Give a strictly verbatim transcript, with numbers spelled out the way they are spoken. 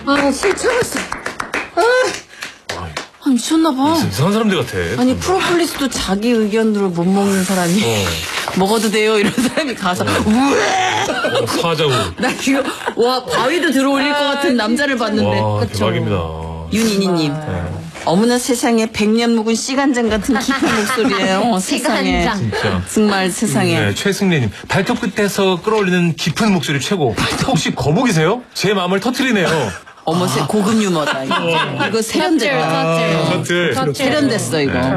아, 술 참았어. 아, 아 미쳤나봐. 이상한 사람들 같아. 아니, 프로폴리스도 자기 의견으로 못 먹는 사람이 어. 먹어도 돼요 이런 사람이 가서 우에 어, 사자고. 나 지금 와 바위도 들어올릴 것 같은 남자를 봤는데. 와, 그쵸? 대박입니다. 윤이니님. 네. 어머나 세상에 백년 묵은 씨간장 같은 깊은 목소리예요. 어, 세상에. 진짜. 정말 세상에. 네, 최승래님. 발톱 끝에서 끌어올리는 깊은 목소리 최고. 혹시 거북이세요? 제 마음을 터트리네요. 어머, 세 고급 유머다, 이거. 이거 세련됐다. 아, 터틀. 세련됐어, 이거.